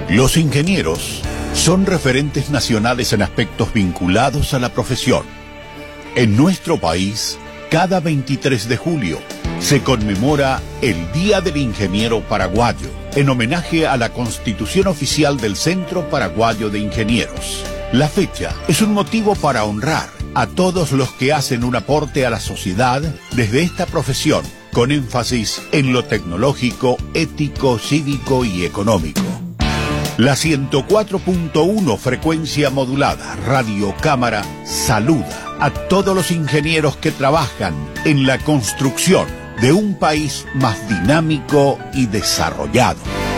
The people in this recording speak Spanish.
Los ingenieros son referentes nacionales en aspectos vinculados a la profesión. En nuestro país, cada 23 de julio se conmemora el Día del Ingeniero Paraguayo, en homenaje a la constitución oficial del Centro Paraguayo de Ingenieros. La fecha es un motivo para honrar a todos los que hacen un aporte a la sociedad desde esta profesión, con énfasis en lo tecnológico, ético, cívico y económico. La 104.1 frecuencia modulada Radio Cámara saluda a todos los ingenieros que trabajan en la construcción de un país más dinámico y desarrollado.